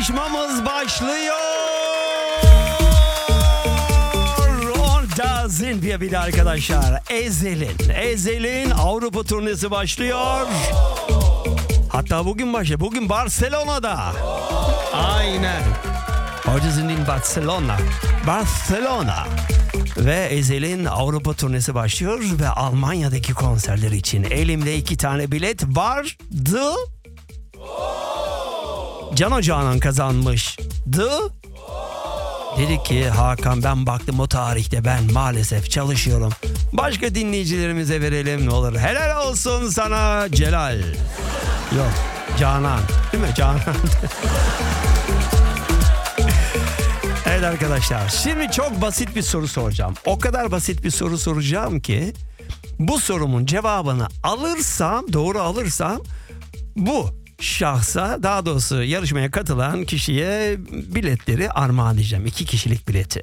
yarışmamız başlıyor. Onda Zinviya'da arkadaşlar. Ezel'in Avrupa turnesi başlıyor. Hatta bugün başlıyor. Bugün Barcelona'da. Aynen. Orada Barcelona. Ve Ezel'in Avrupa turnesi başlıyor ve Almanya'daki konserler için elimde 2 tane bilet vardı. Can Canan kazanmıştı. Dedi ki Hakan, ben baktım o tarihte ben maalesef çalışıyorum. Başka dinleyicilerimize verelim ne olur. Helal olsun sana Celal. Yok, Canan. Değil mi? Canan. Evet arkadaşlar, şimdi çok basit bir soru soracağım. O kadar basit bir soru soracağım ki bu sorumun cevabını doğru alırsam bu şahsa, daha doğrusu yarışmaya katılan kişiye biletleri armağan edeceğim. 2 kişilik bileti.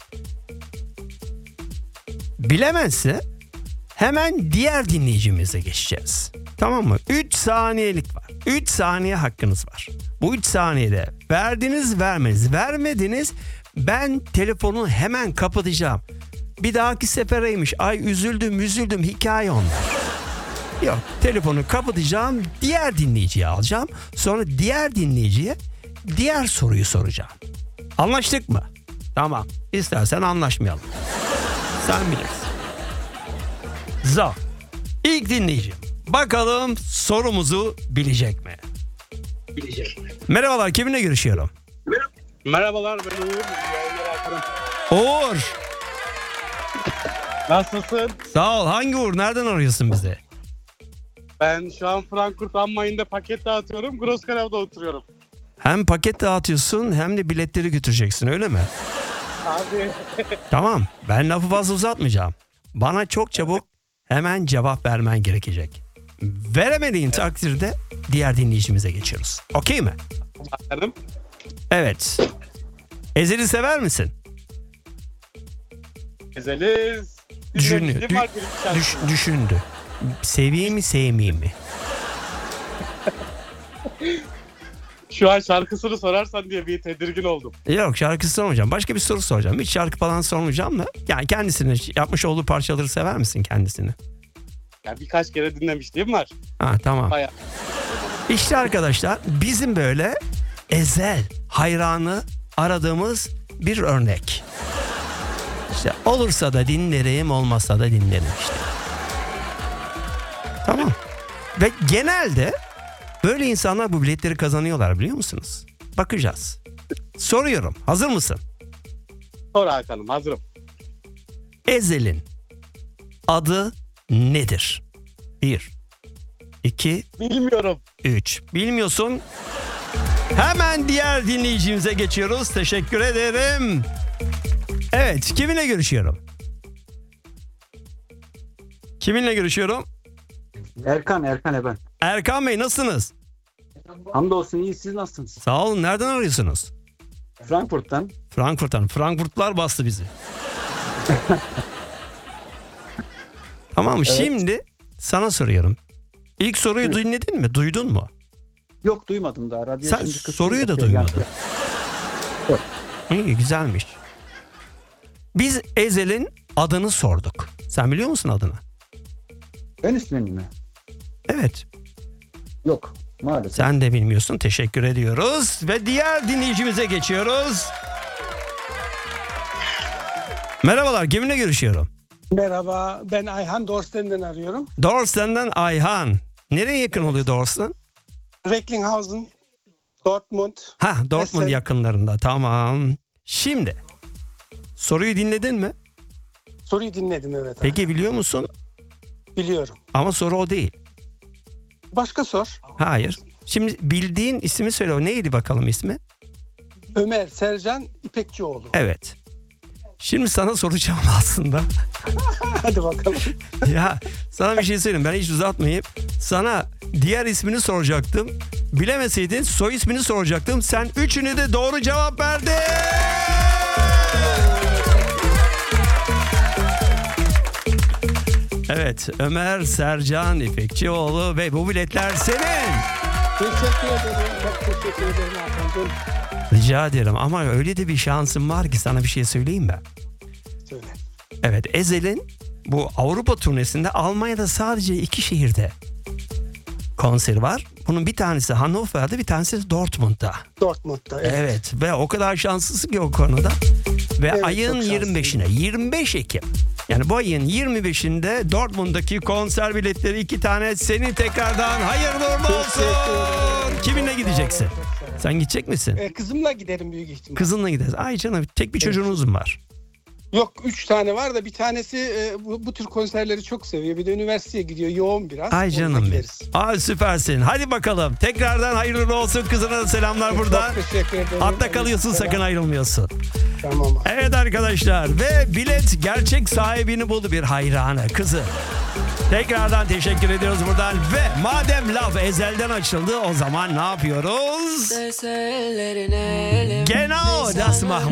Bilemezse hemen diğer dinleyicimize geçeceğiz. Tamam mı? 3 saniyelik var. 3 saniye hakkınız var. Bu 3 saniyede verdiniz vermediniz, ben telefonu hemen kapatacağım. Bir dahaki sefereymiş, ay üzüldüm hikaye onlar. Yok, telefonu kapatacağım, diğer dinleyiciyi alacağım. Sonra diğer dinleyiciye diğer soruyu soracağım. Anlaştık mı? Tamam. İstersen anlaşmayalım. Sen bilirsin. İlk dinleyicim. Bakalım sorumuzu bilecek mi? Bilecek. Merhabalar, kiminle görüşüyorum? Merhabalar, ben Uğur. Uğur. Nasılsın? Sağ ol. Hangi Uğur? Nereden arıyorsun bizi? Ben şu an Frankfurt am Main'de paket dağıtıyorum. Großkarab'da oturuyorum. Hem paket dağıtıyorsun hem de biletleri götüreceksin, öyle mi? Abi. Tamam. Ben lafı fazla uzatmayacağım. Bana çok çabuk hemen cevap vermen gerekecek. Veremediğin takdirde diğer dinleyicimize geçiyoruz. Okey mi? Bakalım. Evet. Ezel'i sever misin? Ezel'i Düşündü. Seveyim mi sevmeyeyim mi? Şu an şarkısını sorarsan diye bir tedirgin oldum. Yok, şarkı sormayacağım. Başka bir soru soracağım. Hiç şarkı falan sormayacağım da. Yani kendisini, yapmış olduğu parçaları sever misin kendisini? Ya birkaç kere dinlemişliğim var. Ha, tamam. Bayağı. İşte arkadaşlar, bizim böyle Ezel hayranı aradığımız bir örnek. İşte olursa da dinlerim, olmazsa da dinlerim işte. Tamam. Ve genelde böyle insanlar bu biletleri kazanıyorlar, biliyor musunuz? Bakacağız. Soruyorum. Hazır mısın? Sor Hakan'ım, hazırım. Ezel'in adı nedir? 1, 2, Bilmiyorum. 3. Bilmiyorsun. Hemen diğer dinleyicimize geçiyoruz. Teşekkür ederim. Evet, kiminle görüşüyorum? Kiminle görüşüyorum? Erkan ben. Erkan Bey, nasılsınız? Hamdolsun, iyi, siz nasılsınız? Sağ olun. Nereden arıyorsunuz? Frankfurt'tan. Frankfurt'tan. Frankfurtlar bastı bizi. Tamam mı? Evet. Şimdi sana soruyorum. İlk soruyu dinledin mi? Duydun mu? Yok, duymadım daha. Radyo sen soruyu da duymadın. Evet. İyi, güzelmiş. Biz Ezel'in adını sorduk. Sen biliyor musun adını? Ben ismini mi? Evet. Yok, maalesef. Sen de bilmiyorsun. Teşekkür ediyoruz. Ve diğer dinleyicimize geçiyoruz. Merhabalar, kiminle görüşüyorum? Merhaba, ben Ayhan Dorsten'den arıyorum. Dorsten'den Ayhan. Nereye yakın oluyor Dorsten? Recklinghausen, Dortmund. Dortmund yakınlarında. Tamam. Şimdi soruyu dinledin mi? Soruyu dinledim, evet. Peki biliyor musun? Biliyorum. Ama soru o değil. Başka sor. Hayır. Şimdi bildiğin ismi söyle. O neydi bakalım ismi? Ömer Sercan İpekçioğlu. Evet. Şimdi sana soracağım aslında. Hadi bakalım. Ya sana bir şey söyleyeyim. Ben hiç uzatmayayım. Sana diğer ismini soracaktım. Bilemeseydin soy ismini soracaktım. Sen üçünü de doğru cevap verdin. Evet, Ömer Sercan İpekçioğlu ve bu biletler senin. Teşekkür ederim. Çok teşekkür ederim Hakan'cığım. Rica ederim ama öyle de bir şansım var ki sana bir şey söyleyeyim mi? Söyle. Evet, Ezel'in bu Avrupa turnesinde Almanya'da sadece 2 şehirde konseri var. Bunun bir tanesi Hannover'da, bir tanesi Dortmund'da. Dortmund'da. Evet ve o kadar şanslısın ki o konuda. Ve Evet, ayın çok şanslıyım. 25'ine 25 Ekim yani bu ayın 25'inde Dortmund'daki konser biletleri 2 tane senin tekrardan hayırlı uğurlu olsun. Kiminle gideceksin? Sen gidecek misin? Kızımla giderim büyük ihtimal. Kızınla gideriz. Ay canım tek bir çocuğunuz mu var? Yok 3 tane var da bir tanesi bu tür konserleri çok seviyor. Bir de üniversiteye gidiyor yoğun biraz. Ay Onunla canım benim. gideriz. Ay süpersin. Hadi bakalım. Tekrardan hayırlı olsun. Kızına da selamlar buradan. Çok teşekkür ederim. Hatta kalıyorsun Selam. sakın ayrılmıyorsun. Tamam. Evet arkadaşlar ve bilet gerçek sahibini buldu bir hayranı kızı. Tekrardan teşekkür ediyoruz buradan ve madem laf Ezel'den açıldı o zaman ne yapıyoruz? Genau das machen